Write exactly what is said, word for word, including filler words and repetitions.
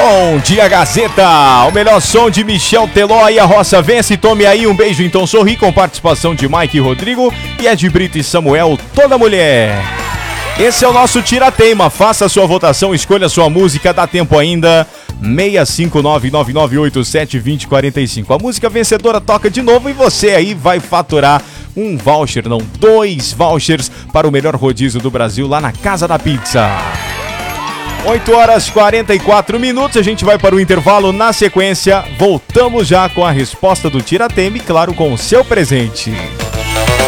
Bom dia, Gazeta! O melhor som de Michel Teló e a Roça Vence. Tome aí um beijo, então sorri, com participação de Mike e Rodrigo e Ed Brito e Samuel, Toda Mulher. Esse é o nosso Tira-Teima. Faça a sua votação, escolha a sua música, dá tempo ainda. seis cinco nove, nove nove oito sete, dois zero quatro cinco. A música vencedora toca de novo e você aí vai faturar um voucher, não, dois vouchers para o melhor rodízio do Brasil lá na Casa da Pizza. oito horas e quarenta e quatro minutos, a gente vai para o intervalo. Na sequência, voltamos já com a resposta do Tira-Teima e, claro, com o seu presente.